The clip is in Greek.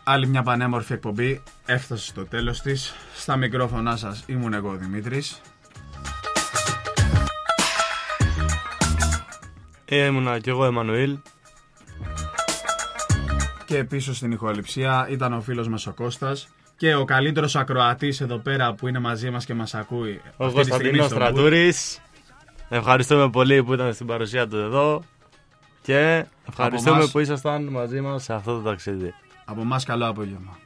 Άλλη μια πανέμορφη εκπομπή έφτασε στο τέλος της. Στα μικρόφωνά σας ήμουν εγώ ο Δημήτρης. Ήμουνα κι εγώ ο Εμμανουήλ. Και πίσω στην ηχοληψία ήταν ο φίλος μας ο Κώστας. Και ο καλύτερος ακροατής εδώ πέρα που είναι μαζί μας και μας ακούει, ο Κωνσταντίνος Στρατούρης. Ευχαριστούμε πολύ που ήταν στην παρουσία του εδώ. Και ευχαριστούμε που ήσασταν μαζί μας σε αυτό το ταξίδι. Από εμάς καλό απόγευμα.